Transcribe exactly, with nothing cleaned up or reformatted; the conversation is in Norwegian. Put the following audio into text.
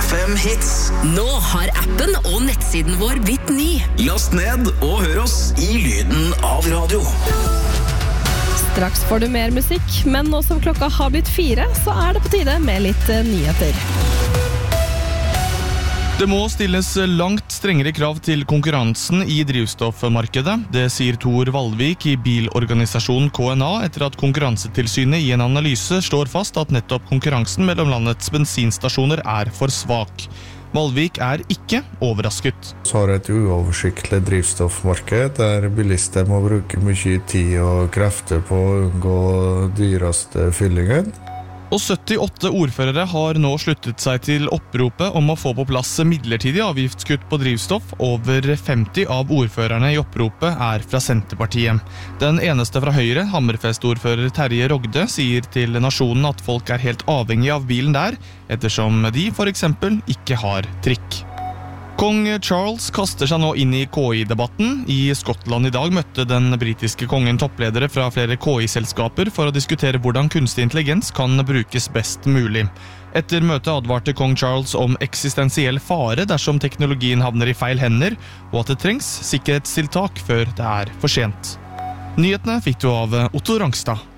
fem hits. Nå har appen og nettsiden vår blitt ny. Last ned og hør oss i lyden av radio. Straks får du mer musikk, men nå som klokka har blitt fire, så er det på tide med litt nyheter. Det må stilles langt strengere krav til konkurransen i drivstoffmarkedet. Det sier Tor Valvik i bilorganisasjonen K N A etter at Konkurransetilsynet i en analyse slår fast at nettopp konkurransen mellom landets bensinstasjoner er for svak. Valvik er ikke overrasket. Så har et uoversiktlig drivstoffmarked der bilister må bruke mye tid og krefter på å unngå dyreste fyllingen. Og syttiåtte ordførere har nå sluttet seg til oppropet om å få på plass midlertidig avgiftskutt på drivstoff. Over femti av ordførerne i oppropet er fra Senterpartiet. Den eneste fra Høyre, Hammerfest-ordfører Terje Rogde, sier til Nasjonen at folk er helt avhengig av bilen der, ettersom de for eksempel ikke har trikk. Kong Charles kaster seg nå inn i K I-debatten. I Skottland i dag møtte den britiske kongen toppledere fra flere K I-selskaper for å diskutere hvordan kunstig intelligens kan brukes best mulig. Etter møtet advarte kong Charles om eksistensiell fare dersom teknologien havner i feil hender, og at det trengs sikkerhetstiltak før det er for sent. Nyhetene fikk du av Otto Rangstad.